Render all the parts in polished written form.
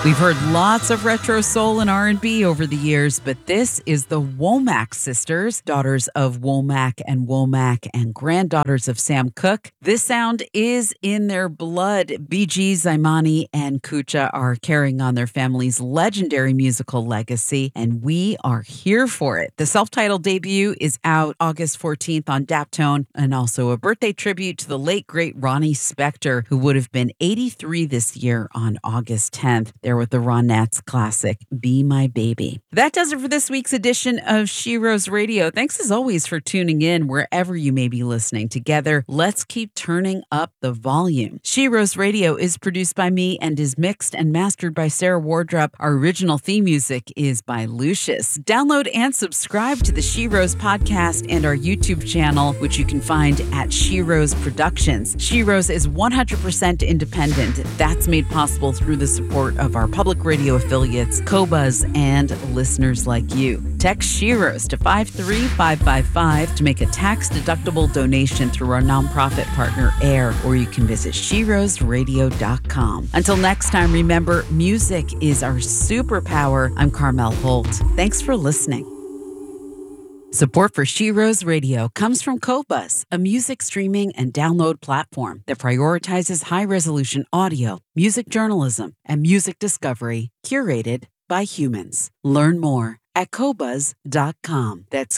We've heard lots of retro soul and R&B over the years, but this is the Womack sisters, daughters of Womack and granddaughters of Sam Cooke. This sound is in their blood. BG, Zaimani, and Kucha are carrying on their family's legendary musical legacy, and we are here for it. The self-titled debut is out August 14th on Daptone, and also a birthday tribute to the late, great Ronnie Spector, who would have been 83 this year on August 10th. There with the Ronettes classic, Be My Baby. That does it for this week's edition of She-Rose Radio. Thanks as always for tuning in wherever you may be listening. Together, let's keep turning up the volume. She-Rose Radio is produced by me and is mixed and mastered by Sarah Wardrop. Our original theme music is by Lucius. Download and subscribe to the She-Rose podcast and our YouTube channel, which you can find at She-Rose Productions. She-Rose is 100% independent. That's made possible through the support of our public radio affiliates, Qobuz, and listeners like you. Text She-Rose to 53555 to make a tax-deductible donation through our nonprofit partner AIR, or you can visit SheRoseRadio.com. Until next time, remember, music is our superpower. I'm Carmel Holt. Thanks for listening. Support for She-Rose Radio comes from Qobuz, a music streaming and download platform that prioritizes high-resolution audio, music journalism, and music discovery curated by humans. Learn more at Qobuz.com. That's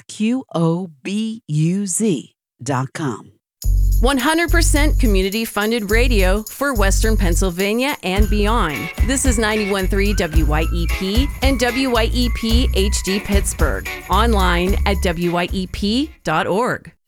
Qobuz.com. 100% community-funded radio for Western Pennsylvania and beyond. This is 91.3 WYEP and WYEP HD Pittsburgh. Online at WYEP.org.